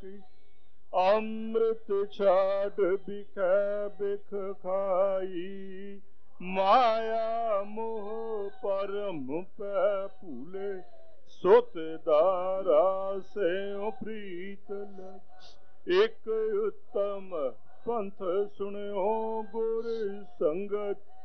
ਕੀ ਅੰਮ੍ਰਿਤ ਛਾੜ ਬਿਖੈ ਬਿਖ ਖਾਈ ਮਾਇਆ ਮੋਹ ਪਰਮ ਪੈ ਭੂਲੇ ਸੁਤ ਦਾਰਾ ਸਿਉ ਪ੍ਰੀਤ ਲਗ ਇਕ ਉਤਮ ਪੰਥ ਸੁਣਿਓ ਗੁਰ ਸੰਗਤ